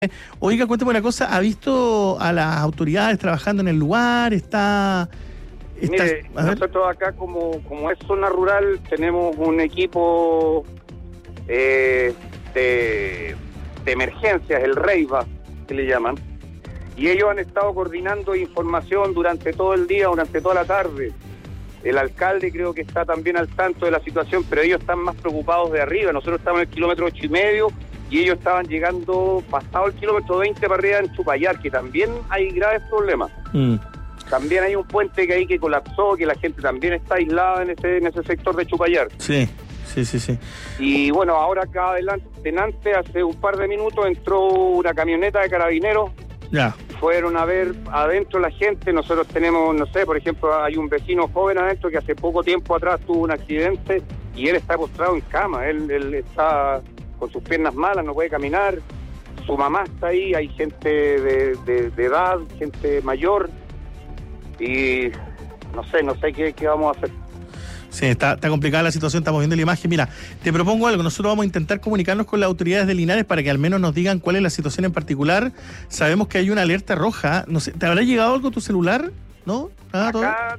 Oiga, cuéntame una cosa, ¿ha visto a las autoridades trabajando en el lugar? Mire, nosotros acá como es zona rural, tenemos un equipo de emergencias, el REIVA, que le llaman, y ellos han estado coordinando información durante todo el día, durante toda la tarde. El alcalde creo que está también al tanto de la situación, pero ellos están más preocupados de arriba. Nosotros estamos en el kilómetro 8,5 y ellos estaban llegando pasado el kilómetro 20 para arriba en Chupayar, que también hay graves problemas. También hay un puente que colapsó, que la gente también está aislada en ese sector de Chupayar. Sí. Y bueno, ahora acá adelante, hace un par de minutos, entró una camioneta de carabineros. Ya. Fueron a ver adentro la gente. Nosotros tenemos, no sé, por ejemplo, hay un vecino joven adentro que hace poco tiempo atrás tuvo un accidente y él está postrado en cama. Él está con sus piernas malas, no puede caminar. Su mamá está ahí, hay gente de edad, gente mayor. Y no sé qué vamos a hacer. Sí, está complicada la situación, estamos viendo la imagen. Mira, te propongo algo, nosotros vamos a intentar comunicarnos con las autoridades de Linares para que al menos nos digan cuál es la situación en particular. Sabemos que hay una alerta roja, no sé, ¿te habrá llegado algo a tu celular? ¿No? Acá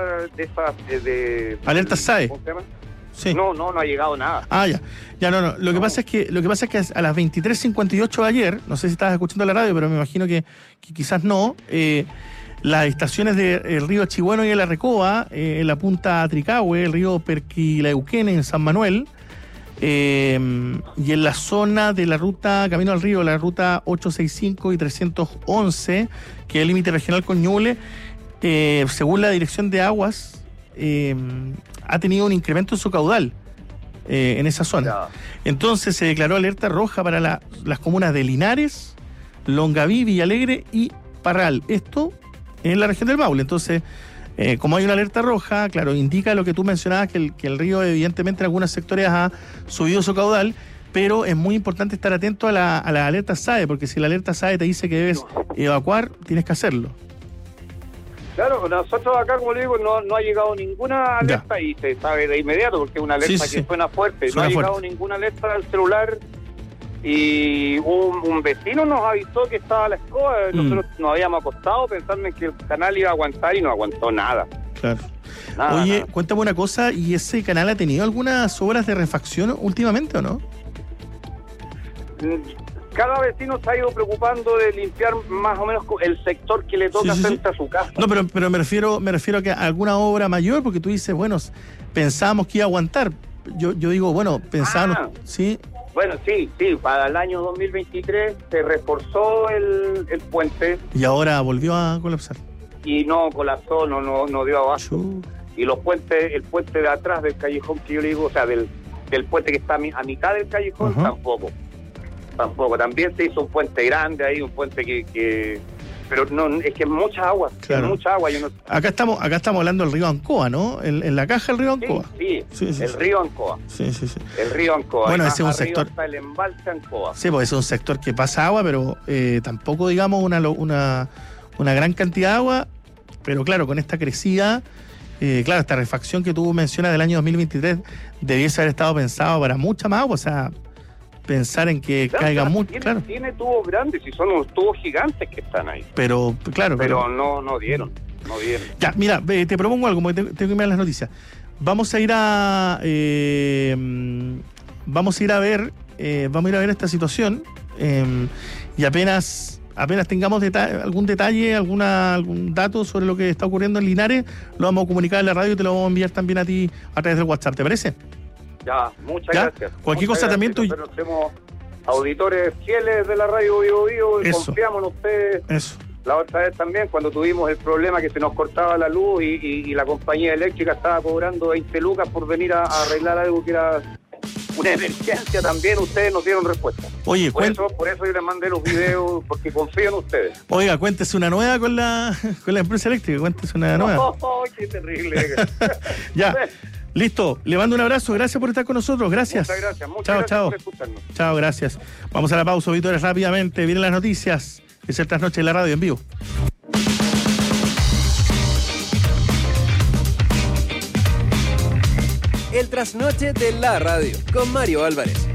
de alerta SAE. ¿Cómo se llama? Sí. No ha llegado nada. Ya no. Lo que pasa es que a las 23:58 de ayer, no sé si estabas escuchando la radio, pero me imagino que quizás no, las estaciones del río Chigüeno y de la Recoba, en la punta Tricahue, el río Perquilauquén en San Manuel, y en la zona de la ruta Camino al Río, la ruta 865 y 311, que es el límite regional con Ñuble, según la Dirección de Aguas, ha tenido un incremento en su caudal en esa zona. Ya. Entonces se declaró alerta roja para las comunas de Linares, Longaví, Villalegre y Parral. Esto en la región del Maule. Entonces, como hay una alerta roja, claro, indica lo que tú mencionabas, que el río evidentemente en algunos sectores ha subido su caudal, pero es muy importante estar atento a la alerta SAE, porque si la alerta SAE te dice que debes evacuar, tienes que hacerlo. Claro, nosotros acá, como le digo, no ha llegado ninguna alerta y se sabe de inmediato, porque es una alerta que suena fuerte. No ha llegado ninguna alerta al celular. Y un vecino nos avisó que estaba la escoba. Nosotros nos habíamos acostado pensando en que el canal iba a aguantar y no aguantó nada. Claro. Oye, cuéntame una cosa, ¿y ese canal ha tenido algunas obras de refacción últimamente o no? Cada vecino se ha ido preocupando de limpiar más o menos el sector que le toca frente a su casa. No, pero me refiero a que alguna obra mayor, porque tú dices, bueno, pensábamos que iba a aguantar. Yo digo, bueno, pensábamos, ¿sí? Bueno, sí, para el año 2023 se reforzó el puente. Y ahora volvió a colapsar. Y no colapsó, no dio abasto. Y el puente de atrás del callejón que yo le digo, o sea, del puente que está a mitad del callejón, tampoco. También se hizo un puente grande ahí, un puente que pero no, es que es mucha agua, claro. Es mucha agua. Acá estamos hablando del río Ancoa, ¿no? En la caja del río Ancoa. Sí, el río Ancoa. Sí. El río Ancoa. Bueno, ese es un sector. Está el embalse Ancoa. Sí, pues ese es un sector que pasa agua, pero tampoco, digamos, una gran cantidad de agua. Pero claro, con esta crecida, esta refacción que tú mencionas del año 2023 debiese haber estado pensado para mucha más agua, o sea, pensar en que caiga mucho. Tiene tubos grandes y son unos tubos gigantes que están ahí. Pero no dieron. Ya, mira, te propongo algo, porque tengo que mirar las noticias. Vamos a ir a ver esta situación y apenas tengamos algún detalle, algún dato sobre lo que está ocurriendo en Linares, lo vamos a comunicar en la radio y te lo vamos a enviar también a ti a través del WhatsApp, ¿te parece? Ya, muchas gracias. Cualquier cosa también tú. Nosotros somos auditores fieles de la radio Bio y confiamos en ustedes. Eso. La otra vez también, cuando tuvimos el problema que se nos cortaba la luz y la compañía eléctrica estaba cobrando 20 lucas por venir a arreglar algo que era una emergencia, también ustedes nos dieron respuesta. Oye, por eso yo les mandé los videos, porque confío en ustedes. Oiga, cuéntese una nueva con la empresa eléctrica, cuéntese una nueva. ¡Oh, qué terrible! Ya. Listo, le mando un abrazo, gracias por estar con nosotros, gracias. Muchas gracias, gracias por escucharnos. Chao, gracias. Vamos a la pausa, auditores, rápidamente, vienen las noticias, es el Trasnoche en la radio en vivo. El Trasnoche de la radio, con Mario Álvarez.